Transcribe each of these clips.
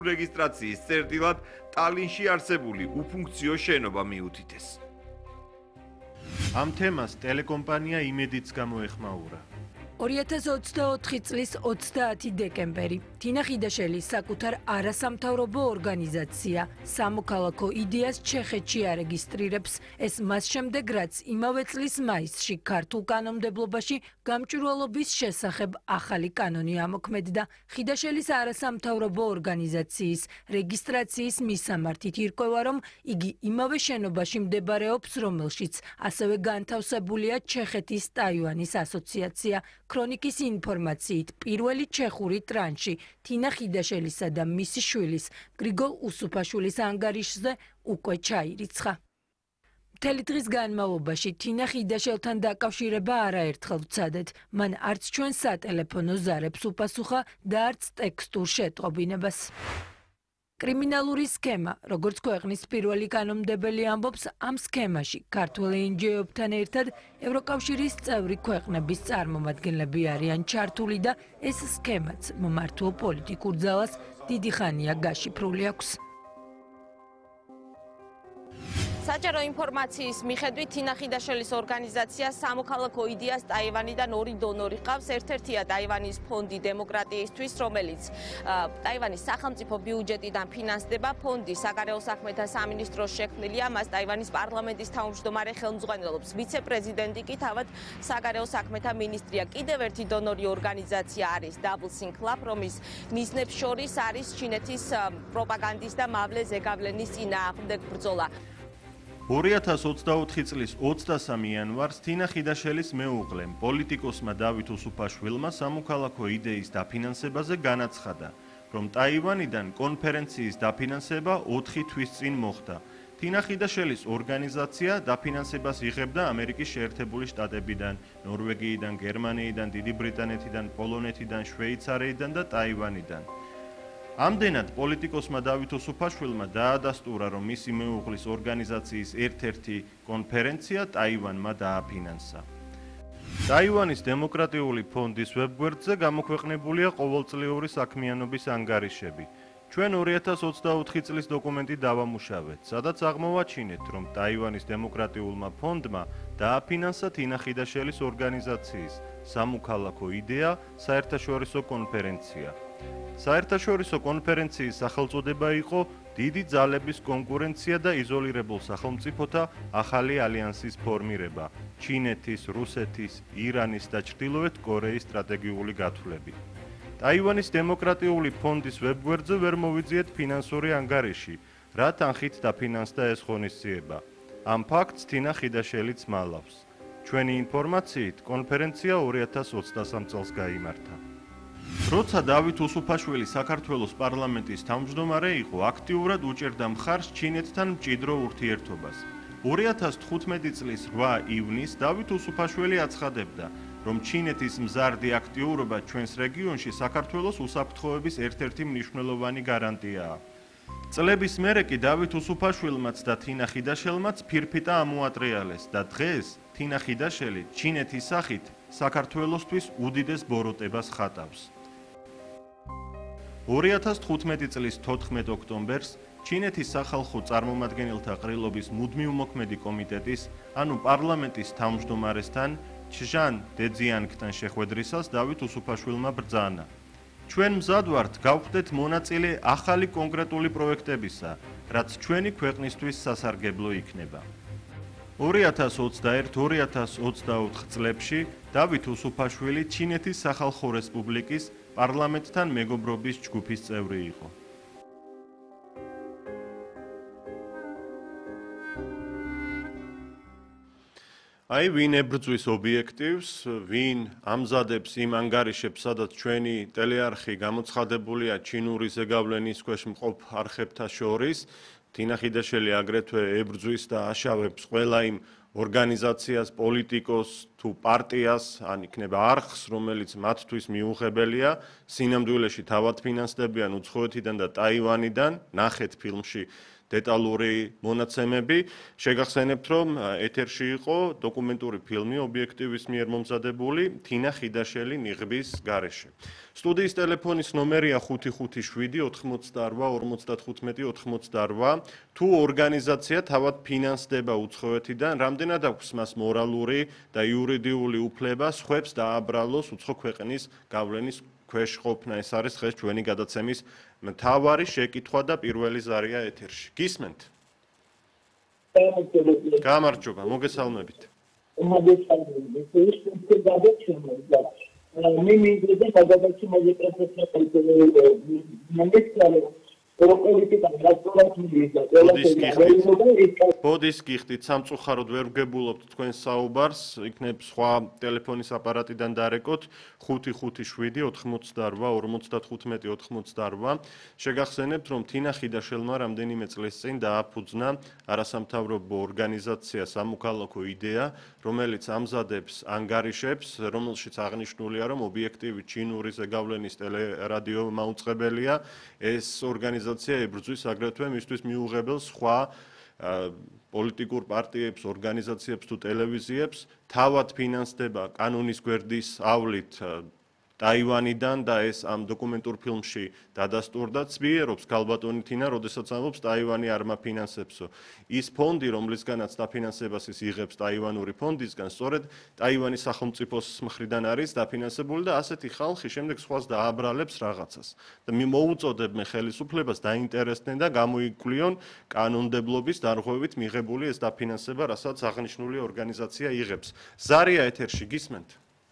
რეგისტრაციის წერტილად ტალინში არსებული უფუნქციო შენობა მიუთითეს. ამ თემას ტელეკომპანია იმედიც გამოეხმაურა. 2024 წლის 30 დეკემბერი. თინა ხიდაშელის საკუთარ არასამთავრობო ორგანიზაცია სამოქალაქო იდეას ჩეხეთში არეგისტრირებს. ეს მას შემდეგ, რაც იმავე წლის მაისში ქართულ კანონმდებლობაში გამჭვირვალობის შესახებ ახალი კანონი ამოქმედდა. ხიდაშელის არასამთავრობო ორგანიზაციის რეგისტრაციის მისამართით ირკვევა, რომ იგი იმავე შენობაში მდებარეობს, რომელშიც ასევე განთავსებულია ჩეხეთის ტაივანის ასოციაცია. ქრონიკის ინფორმაციით, პირველი ჩეხური ტრანში თინა ხიდაშელისა და მისი შვილის გრიგოლ უსუფაშვილის ანგარიშზე უკვე ჩაირიცხა. მთელი დღის განმავლობაში თინა ხიდაშელთან დაკავშირება არაერთხელ ვცადეთ. მან არც ჩვენ სატელეფონო ზარებს უპასუხა და არც ტექსტურ შეტყობინებას. კრიმინალური სქემა, როგორც ქვეყნის პირველი კანონმდებელი ამბობს, ამ სქემაში ქართველ NGO-ებთან ერთად ევროკავშირის წევრი ქვეყნების წარმომადგენლები არიან ჩართული და ეს სქემაც მომართულ პოლიტიკურ ძალას დიდი ხანია გაშიფრული აქვს. საჯარო ინფორმაციის მიხედვით თინა ხიდაშელის ორგანიზაცია სამოქალაქო იდეას ტაივანიდან ორი დონორი ყავს. ერთ-ერთია ტაივანის ფონდი დემოკრატიისთვის, რომელიც ტაივანის სახელმწიფო ბიუჯეტიდან ფინანსდება. ფონდი საგარეო საქმეთა სამინისტროს შექმნილია, მას ტაივანის პარლამენტის თავმჯდომარე ხელმძღვანელობს. ვიცე-პრეზიდენტი კი თავად საგარეო საქმეთა მინისტრია. კიდევ ერთი დონორი ორგანიზაცია არის Double Club, რომლის მიზნებს შორის არის ჩინეთის პროპაგანდის და მავლე ზეგავლენის წინააღმდეგ ბრძოლა. 2024 წლის 23 იანვარს თინა ხიდაშელის მეუღლემ, პოლიტიკოსმა დავით უსუფაშვილმა სამოქალაქო იდეის დაფინანსებაზე განაცხადა, რომ ტაივანიდან კონფერენციის დაფინანსება 4 თვის წინ მოხდა. თინა ხიდაშელის ორგანიზაცია დაფინანსებას იღებდა ამერიკის შეერთებული შტატებიდან, ნორვეგიიდან, გერმანიიდან, დიდი ბრიტანეთიდან, პოლონეთიდან, შვეიცარიიდან და ტაივანიდან. ამდენად პოლიტიკოსმა დავით უსუფაშვილმა დაადასტურა, რომ მისი მეუღლის ორგანიზაციის ერთ-ერთი კონფერენცია ტაივანმა დააფინანსა. ტაივანის დემოკრატიული ფონდის ვებგვერდზე გამოქვეყნებულია ყოველწლიური საქმიანობის ანგარიშები. ჩვენ 2024 წლის დოკუმენტი დავამუშავეთ, სადაც აღმოვაჩინეთ, რომ ტაივანის დემოკრატიულმა ფონდმა დააფინანსა თინა ხიდაშელის ორგანიზაციის სამოქალაქო იდეა საერთაშორისო კონფერენცია. საერთაშორისო კონფერენციის სახელწოდება იყო დიდი ძალების კონკურენცია და იზოლირებულ სახელმწიფოთა ახალი ალიანსის ფორმირება, ჩინეთის, რუსეთის, ირანის და ჩრდილოეთ კორეის სტრატეგიული გათვლები. ტაივანის დემოკრატიული ფონდის ვებგვერდზე ვერ მოვიძიეთ ფინანსური ანგარიში, რა თანხით დაფინანსდა ეს ღონისძიება. ამ ფაქტს თინა ხიდაშელიც მალავს. ჩვენი ინფორმაციით, კონფერენცია 2023 წელს გაიმართა. როცა დავით უსუფაშვილი საქართველოს პარლამენტის თავმჯდომარე იყო, აქტიურად უჭერდა მხარს ჩინეთთან მჭიდრო ურთიერთობას. 2015 წლის 8 ივნისს დავით უსუფაშვილი აცხადებდა, რომ ჩინეთის მზარდი აქტიურობა ჩვენს რეგიონში საქართველოს უსაფრთხოების ერთ-ერთი მნიშვნელოვანი გარანტიაა. წლების მერე კი დავით უსუფაშვილმაც და თინა ხიდაშელმაც ფირფიტა ამოატრიალეს და დღეს თინა ხიდაშელი ჩინეთის სახით საქართველოსთვის უდიდეს ბოროტებას ხატავს. 2015 წლის 14 ოქტომბერს ჩინეთის სახალხო წარმომადგენელთა ყრილობის მუდმივმოქმედი კომიტეტის, ანუ პარლამენტის თავმჯდომარესთან ჩჟან დეძიანგთან შეხვედრისას დავით უსუფაშვილმა ბრძანა. ჩვენ მზად ვართ გავხდეთ მონაწილე ახალი კონკრეტული პროექტებისა, რაც ჩვენი ქვეყნისთვის სასარგებლო იქნება. 2021-2024 წლებში დავით უსუფაშვილი ჩინეთის სახალხო რესპუბლიკის პარლამენტთან მეგობრობის ჯგუფის წევრი იყო. აი ვინ ებრძვის ობიექტივს, ვინ ამზადებს იმ ანგარიშებს, სადაც ჩვენი ტელეარხი გამოცხადებულია ჩინური ზეგავლენის ქვეშ მყოფ არხებთა შორის, თინა ხიდაშელი აგრეთვე ებრძვის და აშავებს ყველა იმ ორგანიზაციას, პოლიტიკოსს თუ პარტიას, ან იქნება არხს, რომელიც მათთვის მიუღებელია, სინამდვილეში თავად ფინანსდებიან უცხოეთიდან და ტაივანიდან, ნახეთ ფილმში დეტალური მონაცემები. შეგახსენებთ, რომ ეთერში იყო დოკუმენტური ფილმი ობიექტივის მიერ მომზადებული თინა ხიდაშელი ნიღბის გარეშე. სტუდიის ტელეფონის ნომერია 557 88 55 88. თუ ორგანიზაცია თავად ფინანსდება უცხოეთიდან, რამდენად აქვს მას მორალური და იურიდიული უფლება სხვებს დააბრალოს უცხო ქვეყნის გავლენის ქვეშ ყოფნა. ეს არის დღეს ჩვენი გადაცემის მთავარი შეკითხვა და პირველი ზარია ეთერში. გისმენთ? გამარჯობა, მოგესალმებით. ბოდის გიხდით, სამწუხაროდ ვერ ვგებულობთ თქვენ საუბარს, იქნებ სხვა ტელეფონის აპარატიდან დარეკოთ 557 88 55 88. შეგახსენებთ, რომ თინა ხიდაშელმა რამდენიმე წლის წინ დააფუძნა არასამთავრობო ორგანიზაცია სამოქალაქო იდეა, რომელიც ამზადებს ანგარიშებს, რომელშიც აღნიშნულია, რომ ობიექტივი ჩინური ზეგავლენის ტელერადიო მაუწყებელია. ეს ორგანიზაცია ებრძვის აგრეთვე მისთვის მიუღებელ სხვა პოლიტიკურ პარტიებს, ორგანიზაციებს თუ ტელევიზიებს, თავად ფინანსდება კანონის გვერდის ავლით ტაივანიდან და ეს ამ დოკუმენტურ ფილმში დადასტურდა. ცვიერობს ქალბატონი თინა, როდესაც ამბობს ტაივანი არ მაფინანსებსო. ის ფონდი, რომლისგანაც დაფინანსებას ის იღებს ტაივანური ფონდისგან, სწორედ ტაივანის სახელმწიფოს მხრიდან არის დაფინანსებული და ასეთი ხალხი შემდეგ სხვას დააბრალებს რაღაცას. და მოუწოდებ მე ხელისუფლებას დაინტერესდნენ და გამოიკვლიონ კანონმდებლობის დარღვევით მიღებული ეს დაფინანსება, რასაც აღნიშნული ორგანიზაცია იღებს. ზარია ეთერში, გისმენთ?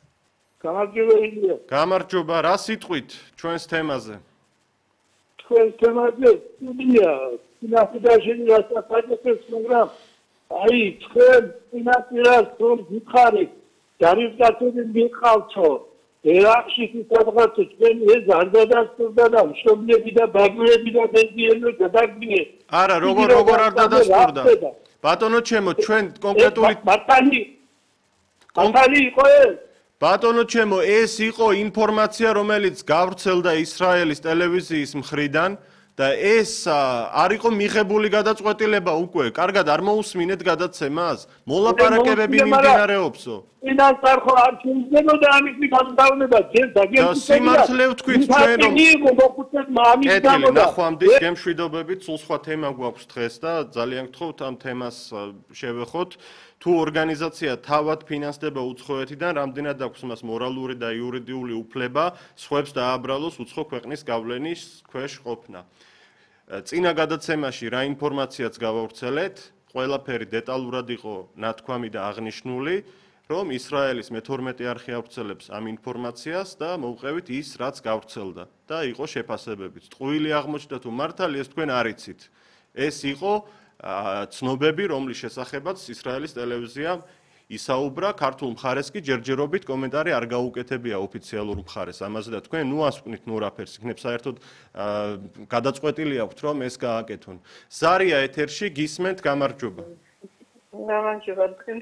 გამარჯობა, რა სიტყვით ჩვენს თემაზე? ჩვენს თემაზე სტუდია ფინანსიდან რასაკეთებს, მაგრამ აი თქვენ ფინანსირას რომ გითხარით, ჯარისკაცები მიყავთო, ერაყში სადღაც თქვენ ეს არ დადასტურდა და მშობლები და ბაგურები და ბენზინები გადაგბიეს. არა, როგორ არ დადასტურდა? ბატონო ჩემო, ჩვენ კონკრეტული მართალი იყო ეს? ბატონო ჩემო, ეს იყო ინფორმაცია, რომელიც გავრცელდა ისრაელის ტელევიზიის მხრიდან და ეს არ იყო მიღებული გადაწყვეტილება უკვე. კარგად არ მოусმინეთ გადაცემას? მოლაპარაკებები მიმდინარეობსო. ფინანსარ ხო არ შეიძლება ამის მიგადავნება ჯერ დაგიერთეთ. სიმართლე ვთქვით ჩვენ რომ კეთილი ნახვამდის გემშვიდობებით სულ სხვა თემა გვაქვს დღეს და ძალიან გთხოვთ ამ თემას შევეხოთ. თუ ორგანიზაცია თავად ფინანსდება უცხოეთიდან, რამდენად აქვს მას მორალური და იურიდიული უფლება სხვებს დააბრალოს უცხო ქვეყნის გავლენის ქვეშ ყოფნა. წინა გადაცემაში რა ინფორმაციაც გავავრცელეთ, ყველაფერი დეტალურად იყო ნათქვამი და აღნიშნული, რომ ისრაელის მე-12 არხი ავრცელებს ამ ინფორმაციას და მოვყევით ის, რაც გავრცელდა და იყო შეფასებებიც. ტყუილი აღმოჩნდა თუ მართალი, ეს თქვენ არ იცით. ეს იყო ცნობები, რომლის შესახებაც ისრაელის ტელევიზია ისაუბრა, ქართულ მხარეს კი ჯერჯერობით კომენტარი არ გაუკეთებია ოფიციალურ მხარეს. ამაზე და თქვენ ნუ ასკვნით ნუ რაფერს, იქნებ საერთოდ გადაწყვეტილი აქვთ, რომ ეს გააკეთონ. ზარია ეთერში, გისმენთ, გამარჯობა. გამარჯობა თქვენ.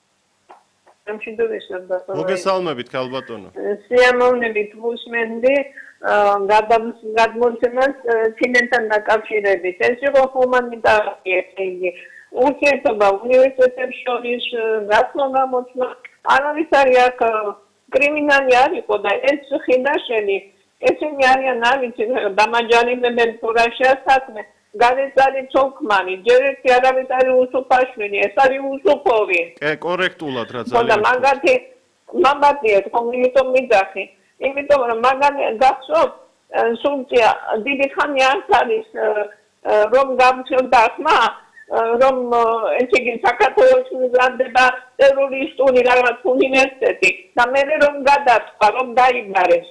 მოგესალმებით, ქალბატონო. სიამოვნებით ვუსმენდი გადმოცემას ფინანსთან დაკავშირებით. ეს იყო ჰუმანიტარული კრიზისი. ურთიერთობა უნივერსიტეტებს შორის გასვლა გამოჩნდა. არავის აქ კრიმინალი არ იყო და ეს ხიდაშელი ესენი არიან არ ვიცი დამაჯანებენ თუ რა შეასაქმე. განეცალი ცოლქმანი, ჯერ ერთი არავის არის უსუფაშვილი, ეს არის უსუფოვი. კორექტულად რა ძალიან. და მაგათი მამბატია თქო, იმიტომ მიძახი. იმიტომ რომ მაგანი გახსოვთ, სულწია დიდი ხანი არ არის რომ გამწევდა ხმა, რომ ესე იგი საქართველოს მზადდება ტერორისტული რაღაც უნივერსიტეტი და მე რომ გადაწყდა, რომ დაიბარეს.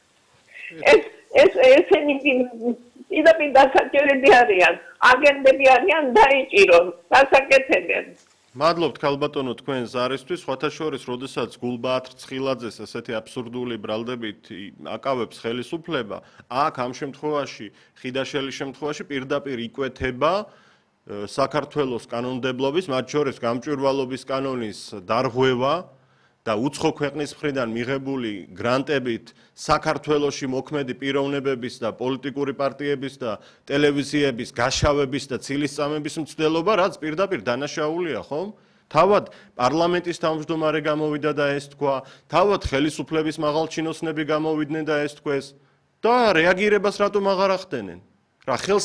ესენი ისინი დასაჭერები არიან, აგენტები არიან, დაიჭირონ, დასაკეთებენ. მადლობთ ქალბატონო თქვენ ზარისთვის, სხვათა შორის, როდესაც გულბაათრ ცხილაძეს ესეთი აბსურდული ბრალდებით აკავებს ხელისუფლება, აქ ამ შემთხვევაში, ხიდაშელის შემთხვევაში პირდაპირ იკვეთება საქართველოს კანონმდებლობის, მათ შორის გამჭვირვალობის კანონის დარღვევა და უცხო ქვეყნის მხრიდან მიღებული გრანტებით საქართველოში მოქმედი პიროვნებების და პოლიტიკური პარტიების და ტელევიზიების გაშავების და ცილისწამების მცდელობა, რაც პირდაპირ დანაშაულია, ხომ? თავად პარლამენტის თავმჯდომარე გამოვიდა და ეს თქვა, თავად ხელისუფლების მაღალჩინოსნები გამოვიდნენ და ეს თქვეს და რეაგირებას რატომ აღარ ახდენენ? რა ხელს